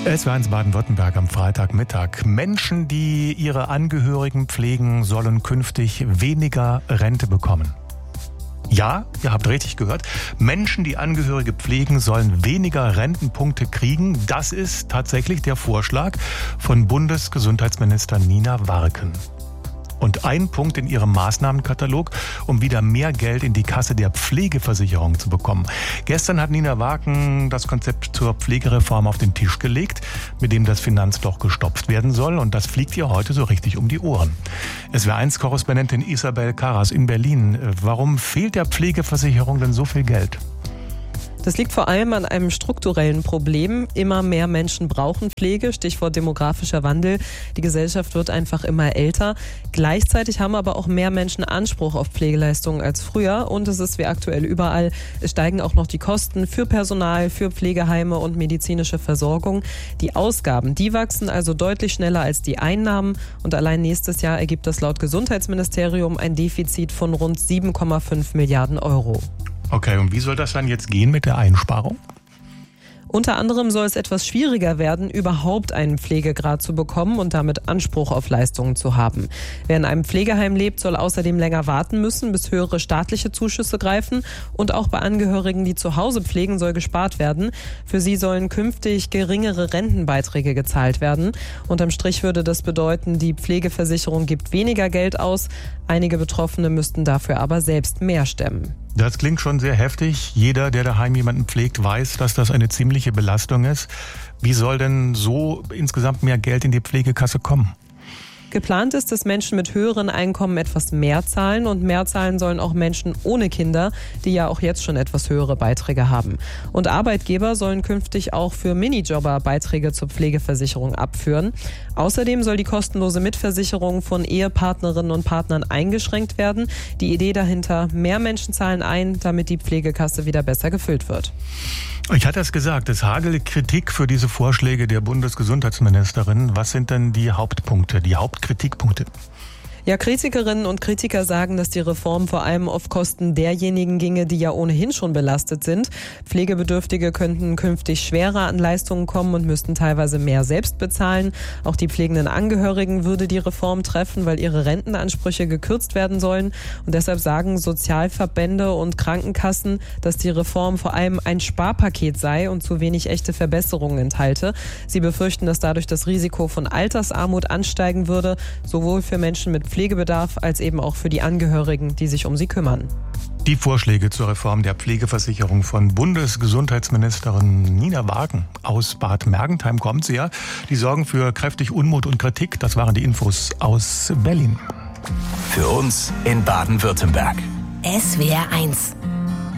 SWR1 Baden-Württemberg am Freitagmittag. Menschen, die ihre Angehörigen pflegen, sollen künftig weniger Rente bekommen. Ja, ihr habt richtig gehört. Menschen, die Angehörige pflegen, sollen weniger Rentenpunkte kriegen. Das ist tatsächlich der Vorschlag von Bundesgesundheitsminister Nina Warken. Und ein Punkt in ihrem Maßnahmenkatalog, um wieder mehr Geld in die Kasse der Pflegeversicherung zu bekommen. Gestern hat Nina Warken das Konzept zur Pflegereform auf den Tisch gelegt, mit dem das Finanzloch gestopft werden soll. Und das fliegt ihr heute so richtig um die Ohren. SWR1-Korrespondentin Isabel Karas in Berlin. Warum fehlt der Pflegeversicherung denn so viel Geld? Das liegt vor allem an einem strukturellen Problem. Immer mehr Menschen brauchen Pflege, Stichwort demografischer Wandel. Die Gesellschaft wird einfach immer älter. Gleichzeitig haben aber auch mehr Menschen Anspruch auf Pflegeleistungen als früher. Und es ist wie aktuell überall. Es steigen auch noch die Kosten für Personal, für Pflegeheime und medizinische Versorgung. Die Ausgaben, die wachsen also deutlich schneller als die Einnahmen. Und allein nächstes Jahr ergibt das laut Gesundheitsministerium ein Defizit von rund 7,5 Milliarden Euro. Okay, und wie soll das dann jetzt gehen mit der Einsparung? Unter anderem soll es etwas schwieriger werden, überhaupt einen Pflegegrad zu bekommen und damit Anspruch auf Leistungen zu haben. Wer in einem Pflegeheim lebt, soll außerdem länger warten müssen, bis höhere staatliche Zuschüsse greifen. Und auch bei Angehörigen, die zu Hause pflegen, soll gespart werden. Für sie sollen künftig geringere Rentenbeiträge gezahlt werden. Unterm Strich würde das bedeuten, die Pflegeversicherung gibt weniger Geld aus. Einige Betroffene müssten dafür aber selbst mehr stemmen. Das klingt schon sehr heftig. Jeder, der daheim jemanden pflegt, weiß, dass das eine ziemliche Belastung ist. Wie soll denn so insgesamt mehr Geld in die Pflegekasse kommen? Geplant ist, dass Menschen mit höheren Einkommen etwas mehr zahlen und mehr zahlen sollen auch Menschen ohne Kinder, die ja auch jetzt schon etwas höhere Beiträge haben. Und Arbeitgeber sollen künftig auch für Minijobber Beiträge zur Pflegeversicherung abführen. Außerdem soll die kostenlose Mitversicherung von Ehepartnerinnen und Partnern eingeschränkt werden. Die Idee dahinter: mehr Menschen zahlen ein, damit die Pflegekasse wieder besser gefüllt wird. Ich hatte es gesagt, es hagelt Kritik für diese Vorschläge der Bundesgesundheitsministerin. Was sind denn die Hauptpunkte, die Hauptkritikpunkte? Ja, Kritikerinnen und Kritiker sagen, dass die Reform vor allem auf Kosten derjenigen ginge, die ja ohnehin schon belastet sind. Pflegebedürftige könnten künftig schwerer an Leistungen kommen und müssten teilweise mehr selbst bezahlen. Auch die pflegenden Angehörigen würde die Reform treffen, weil ihre Rentenansprüche gekürzt werden sollen. Und deshalb sagen Sozialverbände und Krankenkassen, dass die Reform vor allem ein Sparpaket sei und zu wenig echte Verbesserungen enthalte. Sie befürchten, dass dadurch das Risiko von Altersarmut ansteigen würde, sowohl für Menschen mit Pflegebedarf als eben auch für die Angehörigen, die sich um sie kümmern. Die Vorschläge zur Reform der Pflegeversicherung von Bundesgesundheitsministerin Nina Warken aus Bad Mergentheim kommt sie ja. Die sorgen für kräftig Unmut und Kritik. Das waren die Infos aus Berlin. Für uns in Baden-Württemberg. SWR1